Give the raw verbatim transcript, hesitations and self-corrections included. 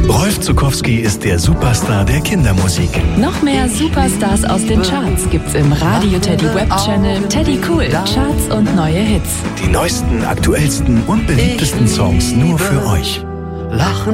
Rolf Zuckowski ist der Superstar der Kindermusik. Noch mehr Superstars aus den Charts gibt's im Radio Teddy Web Channel Teddy Cool Charts und neue Hits. Die neuesten, aktuellsten und beliebtesten Songs nur für euch. Lachen